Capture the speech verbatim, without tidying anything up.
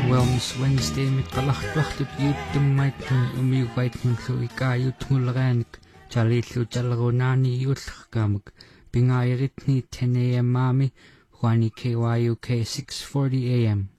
Wellness Wednesday mit qallartuartut iuttummaitun umiugaitnullu ikaayutngulleraanik chalillu challerunaani iullerkaamak pingaayiritni ten a m maami huani K Y U K six forty a m